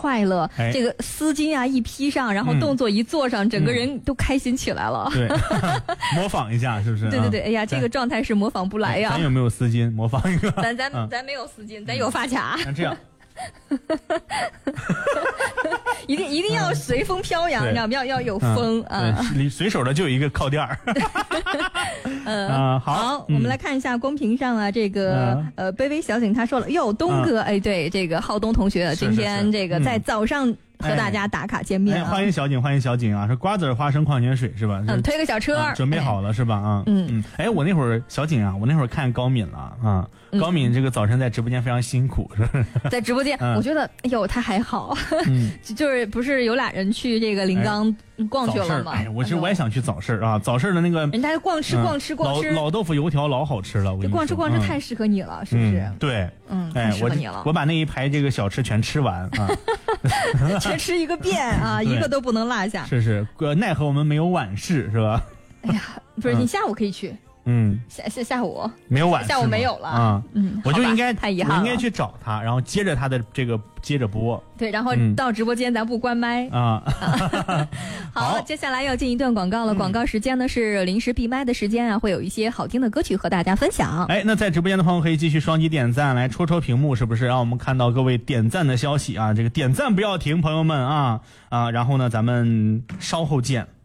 快乐，这个丝巾啊一披上，然后动作一做上，整个人都开心起来了。 对，模仿一下是不是？ 对对对，哎呀，这个状态是模仿不来呀。 咱有没有丝巾？模仿一个。 咱没有丝巾，咱有发卡。 那这样。 一定要随风飘扬，你知道吗？要有风啊！ 随手的就有一个靠垫儿。好， 我们来看一下公屏上啊，这个卑微小景他说了，哟，东哥，哎，对，这个浩东同学今天这个在早上和大家打卡见面啊！ 欢迎小景，欢迎小景啊！是瓜子花生矿泉水是吧？ 推个小车， 准备好了是吧？啊，哎，我那会儿小景啊，我那会儿看高敏了啊。高敏这个早晨在直播间非常辛苦，是吧？ 在直播间，我觉得，哎呦，他还好，就是不是有俩人去这个临江逛去了吗？ 哎，我也想去早市啊，早市的那个人家逛吃， 老豆腐油条老好吃了，我跟你说， 逛吃太适合你了，是不是？ 对， 太适合你了。 我把那一排这个小吃全吃完啊， 全吃一个遍啊，一个都不能落下。 是，奈何我们没有晚市是吧？ 哎呀，不是，你下午可以去。下午没有晚， 下午没有了啊。我就应该太遗憾了， 我应该去找他，然后接着他的这个接着播。 对，然后到直播间咱不关麦啊。 好，接下来要进一段广告了。广告时间呢是临时闭麦的时间啊，会有一些好听的歌曲和大家分享。 哎，那在直播间的朋友可以继续双击点赞来戳屏幕，是不是让我们看到各位点赞的消息啊？这个点赞不要停，朋友们啊！然后呢，咱们稍后见。